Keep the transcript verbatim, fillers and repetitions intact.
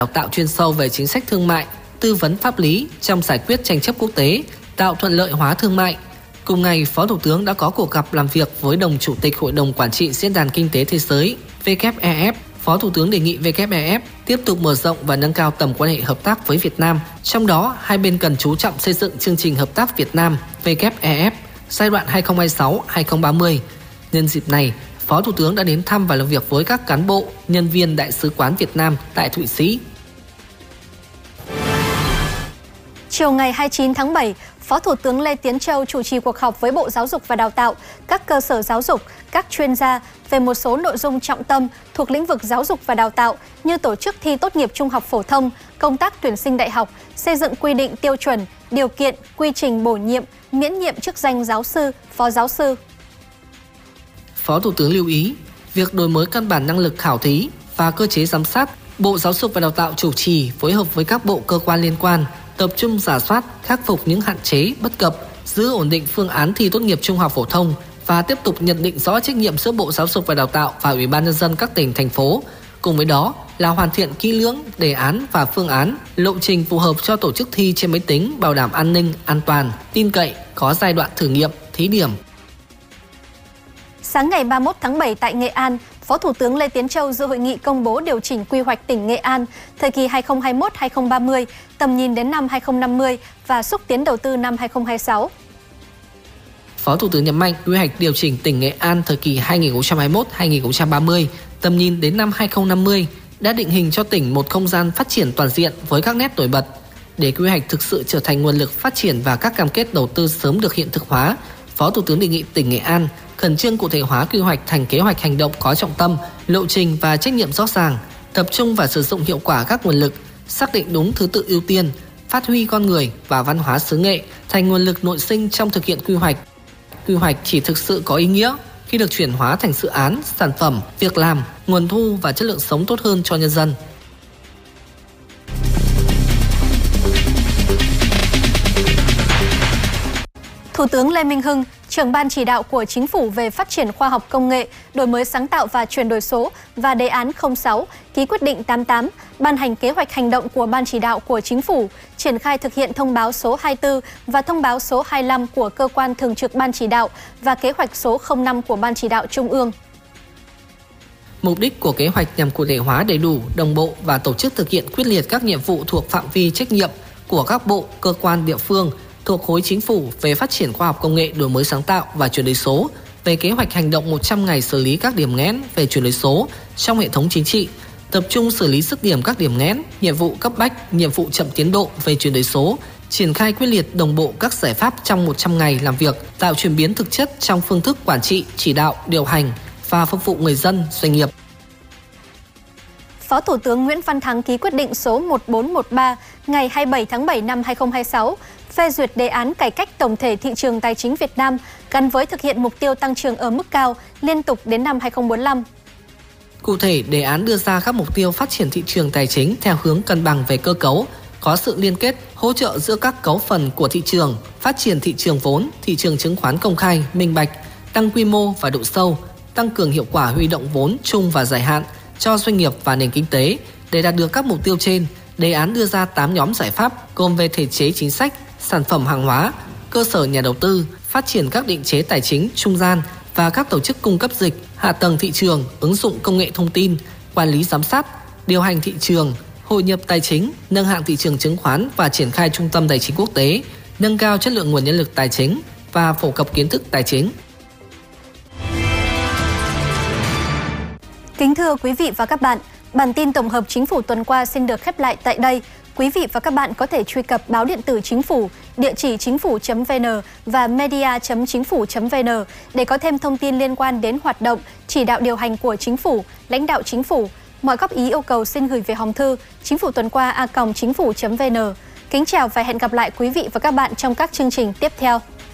đào tạo chuyên sâu về chính sách thương mại, tư vấn pháp lý trong giải quyết tranh chấp quốc tế, tạo thuận lợi hóa thương mại. Cùng ngày, Phó Thủ tướng đã có cuộc gặp làm việc với đồng Chủ tịch Hội đồng Quản trị Diễn đàn Kinh tế Thế giới W E F. Phó Thủ tướng đề nghị W E F tiếp tục mở rộng và nâng cao tầm quan hệ hợp tác với Việt Nam. Trong đó, hai bên cần chú trọng xây dựng chương trình hợp tác Việt Nam W E F giai đoạn hai nghìn không trăm hai mươi sáu đến hai nghìn không trăm ba mươi. Nhân dịp này, Phó Thủ tướng đã đến thăm và làm việc với các cán bộ, nhân viên Đại sứ quán Việt Nam tại Thụy Sĩ. Chiều ngày hai mươi chín tháng bảy, Phó Thủ tướng Lê Tiến Châu chủ trì cuộc họp với Bộ Giáo dục và Đào tạo, các cơ sở giáo dục, các chuyên gia về một số nội dung trọng tâm thuộc lĩnh vực giáo dục và đào tạo như tổ chức thi tốt nghiệp trung học phổ thông, công tác tuyển sinh đại học, xây dựng quy định tiêu chuẩn, điều kiện, quy trình bổ nhiệm, miễn nhiệm chức danh giáo sư, phó giáo sư. Phó Thủ tướng lưu ý, việc đổi mới căn bản năng lực khảo thí và cơ chế giám sát, Bộ Giáo dục và Đào tạo chủ trì phối hợp với các bộ cơ quan liên quan, tập trung rà soát, khắc phục những hạn chế, bất cập, giữ ổn định phương án thi tốt nghiệp trung học phổ thông và tiếp tục nhận định rõ trách nhiệm giữa Bộ Giáo dục và Đào tạo và Ủy ban Nhân dân các tỉnh, thành phố. Cùng với đó là hoàn thiện kỹ lưỡng đề án và phương án, lộ trình phù hợp cho tổ chức thi trên máy tính, bảo đảm an ninh, an toàn, tin cậy, có giai đoạn thử nghiệm, thí điểm. Sáng ngày ba mươi mốt tháng bảy tại Nghệ An, Phó Thủ tướng Lê Tiến Châu dự hội nghị công bố điều chỉnh quy hoạch tỉnh Nghệ An thời kỳ hai nghìn không trăm hai mươi mốt đến hai nghìn không trăm ba mươi, tầm nhìn đến năm hai nghìn không trăm năm mươi và xúc tiến đầu tư năm hai nghìn không trăm hai mươi sáu. Phó Thủ tướng nhấn mạnh quy hoạch điều chỉnh tỉnh Nghệ An thời kỳ hai nghìn không trăm hai mươi mốt đến hai nghìn không trăm ba mươi, tầm nhìn đến năm hai nghìn không trăm năm mươi đã định hình cho tỉnh một không gian phát triển toàn diện với các nét nổi bật. Để quy hoạch thực sự trở thành nguồn lực phát triển và các cam kết đầu tư sớm được hiện thực hóa, Phó Thủ tướng đề nghị tỉnh Nghệ An khẩn trương cụ thể hóa quy hoạch thành kế hoạch hành động có trọng tâm, lộ trình và trách nhiệm rõ ràng, tập trung và sử dụng hiệu quả các nguồn lực, xác định đúng thứ tự ưu tiên, phát huy con người và văn hóa xứ Nghệ thành nguồn lực nội sinh trong thực hiện quy hoạch. Quy hoạch chỉ thực sự có ý nghĩa khi được chuyển hóa thành dự án, sản phẩm, việc làm, nguồn thu và chất lượng sống tốt hơn cho nhân dân. Thủ tướng Lê Minh Hưng, trưởng ban chỉ đạo của Chính phủ về phát triển khoa học công nghệ, đổi mới sáng tạo và chuyển đổi số và đề án không sáu, ký quyết định tám mươi tám, ban hành kế hoạch hành động của ban chỉ đạo của Chính phủ, triển khai thực hiện thông báo số hai mươi tư và thông báo số hai mươi lăm của cơ quan thường trực ban chỉ đạo và kế hoạch số không năm của ban chỉ đạo Trung ương. Mục đích của kế hoạch nhằm cụ thể hóa đầy đủ, đồng bộ và tổ chức thực hiện quyết liệt các nhiệm vụ thuộc phạm vi trách nhiệm của các bộ, cơ quan, địa phương thuộc khối chính phủ về phát triển khoa học công nghệ, đổi mới sáng tạo và chuyển đổi số, về kế hoạch hành động một trăm ngày xử lý các điểm nghẽn về chuyển đổi số trong hệ thống chính trị, tập trung xử lý dứt điểm các điểm nghẽn, nhiệm vụ cấp bách, nhiệm vụ chậm tiến độ về chuyển đổi số, triển khai quyết liệt đồng bộ các giải pháp trong một trăm ngày làm việc, tạo chuyển biến thực chất trong phương thức quản trị, chỉ đạo, điều hành và phục vụ người dân, doanh nghiệp. Phó Thủ tướng Nguyễn Văn Thắng ký quyết định số một nghìn bốn trăm mười ba ngày hai mươi bảy tháng bảy năm hai nghìn không trăm hai mươi sáu phê duyệt đề án cải cách tổng thể thị trường tài chính Việt Nam gắn với thực hiện mục tiêu tăng trưởng ở mức cao liên tục đến năm hai nghìn không trăm bốn mươi lăm. Cụ thể, đề án đưa ra các mục tiêu phát triển thị trường tài chính theo hướng cân bằng về cơ cấu, có sự liên kết, hỗ trợ giữa các cấu phần của thị trường, phát triển thị trường vốn, thị trường chứng khoán công khai, minh bạch, tăng quy mô và độ sâu, tăng cường hiệu quả huy động vốn chung và dài hạn cho doanh nghiệp và nền kinh tế. Để đạt được các mục tiêu trên, đề án đưa ra tám nhóm giải pháp gồm về thể chế chính sách, sản phẩm hàng hóa, cơ sở nhà đầu tư, phát triển các định chế tài chính trung gian và các tổ chức cung cấp dịch, hạ tầng thị trường, ứng dụng công nghệ thông tin, quản lý giám sát, điều hành thị trường, hội nhập tài chính, nâng hạng thị trường chứng khoán và triển khai trung tâm tài chính quốc tế, nâng cao chất lượng nguồn nhân lực tài chính và phổ cập kiến thức tài chính. Kính thưa quý vị và các bạn, bản tin tổng hợp Chính phủ tuần qua xin được khép lại tại đây. Quý vị và các bạn có thể truy cập báo điện tử Chính phủ, địa chỉ chính phủ chấm vn và media chấm chính phủ chấm vn để có thêm thông tin liên quan đến hoạt động, chỉ đạo điều hành của Chính phủ, lãnh đạo Chính phủ. Mọi góp ý yêu cầu xin gửi về hòm thư chính phủ tuần qua a còng chính phủ chấm vn. Kính chào và hẹn gặp lại quý vị và các bạn trong các chương trình tiếp theo.